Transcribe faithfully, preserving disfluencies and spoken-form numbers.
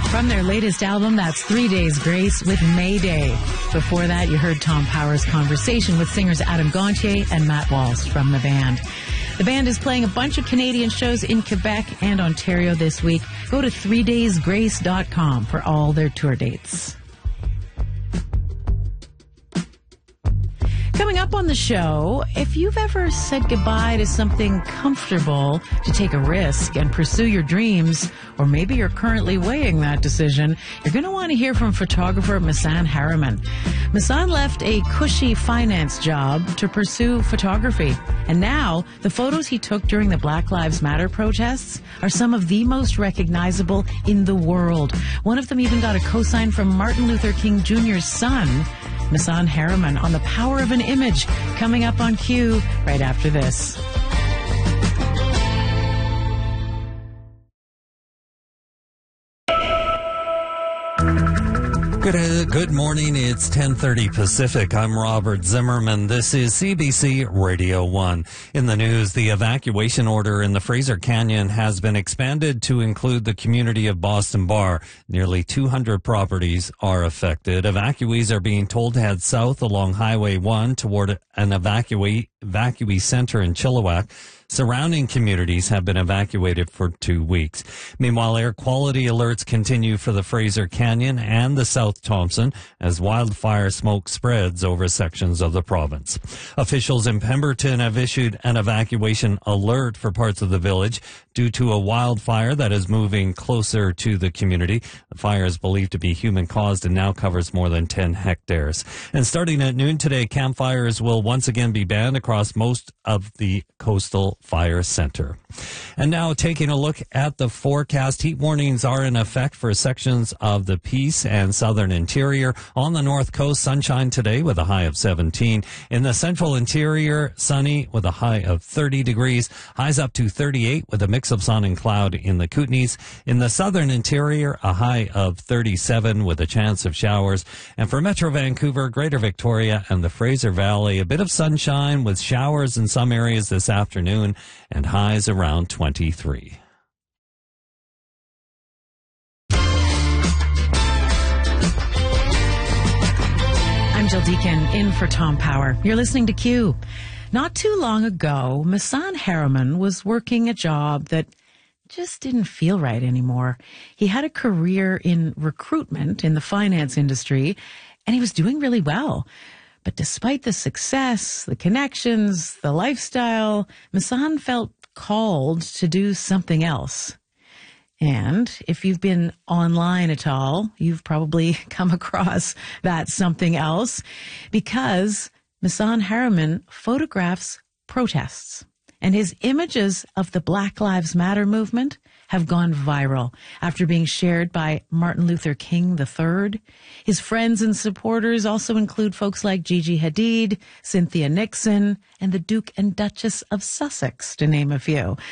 From their latest album, that's Three Days Grace with Mayday. Before that, you heard Tom Power's conversation with singers Adam Gontier and Matt Walsh from the band. The band is playing a bunch of Canadian shows in Quebec and Ontario this week. Go to three days grace dot com for all their tour dates. Coming up on the show, if you've ever said goodbye to something comfortable to take a risk and pursue your dreams, or maybe you're currently weighing that decision, you're going to want to hear from photographer Missan Harriman. Missan left a cushy finance job to pursue photography. And now, the photos he took during the Black Lives Matter protests are some of the most recognizable in the world. One of them even got a cosign from Martin Luther King Junior's son. Missan Harriman on the power of an image, coming up on Q right after this. Good, uh, good morning. It's ten thirty Pacific. I'm Robert Zimmerman. This is C B C Radio one. In the news, the evacuation order in the Fraser Canyon has been expanded to include the community of Boston Bar. Nearly two hundred properties are affected. Evacuees are being told to head south along Highway one toward an evacuee, evacuee center in Chilliwack. Surrounding communities have been evacuated for two weeks. Meanwhile, air quality alerts continue for the Fraser Canyon and the South Thompson as wildfire smoke spreads over sections of the province. Officials in Pemberton have issued an evacuation alert for parts of the village due to a wildfire that is moving closer to the community. The fire is believed to be human-caused and now covers more than ten hectares. And starting at noon today, campfires will once again be banned across most of the coastal Fire Center. And now taking a look at the forecast, heat warnings are in effect for sections of the Peace and Southern Interior. On the North Coast, sunshine today with a high of seventeen. In the Central Interior, sunny with a high of thirty degrees. Highs up to thirty-eight with a mix of sun and cloud in the Kootenays. In the Southern Interior, a high of thirty-seven with a chance of showers. And for Metro Vancouver, Greater Victoria, and the Fraser Valley, a bit of sunshine with showers in some areas this afternoon and highs around twenty-three. I'm Jill Deacon, in for Tom Power. You're listening to Q. Not too long ago, Missan Harriman was working a job that just didn't feel right anymore. He had a career in recruitment in the finance industry, and he was doing really well. But despite the success, the connections, the lifestyle, Missan felt called to do something else. And if you've been online at all, you've probably come across that something else, because Missan Harriman photographs protests. And his images of the Black Lives Matter movement have gone viral after being shared by Martin Luther King the third. His friends and supporters also include folks like Gigi Hadid, Cynthia Nixon, and the Duke and Duchess of Sussex, to name a few.